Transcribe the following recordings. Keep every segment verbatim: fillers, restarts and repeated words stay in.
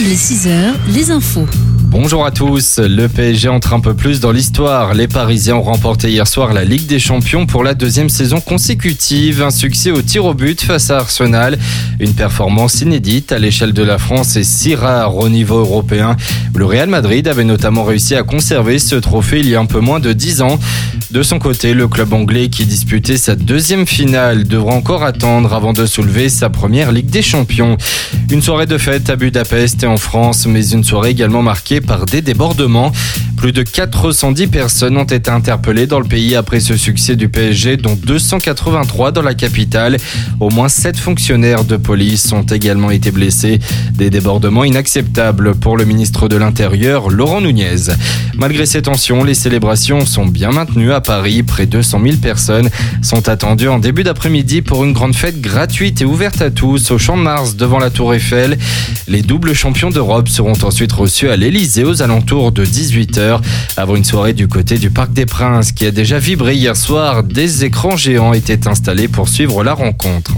Les six heures, les infos. Bonjour à tous, le P S G entre un peu plus dans l'histoire. Les Parisiens ont remporté hier soir la Ligue des Champions pour la deuxième saison consécutive. Un succès au tir au but face à Arsenal. Une performance inédite à l'échelle de la France et si rare au niveau européen. Le Real Madrid avait notamment réussi à conserver ce trophée il y a un peu moins de dix ans. De son côté, le club anglais qui disputait sa deuxième finale devra encore attendre avant de soulever sa première Ligue des Champions. Une soirée de fête à Budapest et en France, mais une soirée également marquée par des débordements. Plus de quatre cent dix personnes ont été interpellées dans le pays après ce succès du P S G, dont deux cent quatre-vingt-trois dans la capitale. Au moins sept fonctionnaires de police ont également été blessés. Des débordements inacceptables pour le ministre de l'Intérieur, Laurent Nunez. Malgré ces tensions, les célébrations sont bien maintenues à Paris. Près de deux cent mille personnes sont attendues en début d'après-midi pour une grande fête gratuite et ouverte à tous au Champ de Mars devant la Tour Eiffel. Les doubles champions d'Europe seront ensuite reçus à l'Elysée aux alentours de dix-huit heures. Avant une soirée du côté du Parc des Princes qui a déjà vibré hier soir, des écrans géants étaient installés pour suivre la rencontre.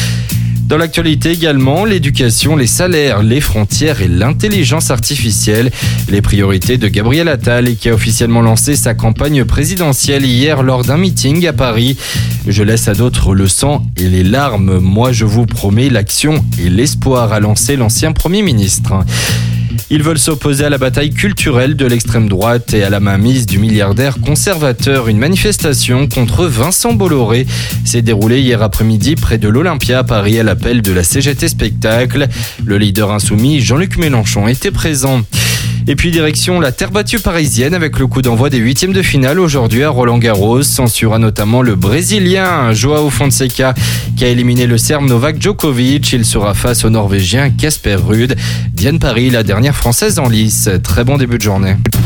Dans l'actualité également, l'éducation, les salaires, les frontières et l'intelligence artificielle. Les priorités de Gabriel Attal qui a officiellement lancé sa campagne présidentielle hier lors d'un meeting à Paris. Je laisse à d'autres le sang et les larmes. Moi, je vous promets l'action et l'espoir, a lancé l'ancien Premier ministre. Ils veulent s'opposer à la bataille culturelle de l'extrême droite et à la mainmise du milliardaire conservateur. Une manifestation contre Vincent Bolloré s'est déroulée hier après-midi près de l'Olympia à Paris à l'appel de la C G T Spectacle. Le leader insoumis Jean-Luc Mélenchon était présent. Et puis direction la terre battue parisienne avec le coup d'envoi des huitièmes de finale aujourd'hui à Roland-Garros. S'ensuivra notamment le Brésilien João Fonseca qui a éliminé le Serbe Novak Djokovic. Il sera face au Norvégien Casper Ruud. Diane Paris, la dernière française en lice. Très bon début de journée.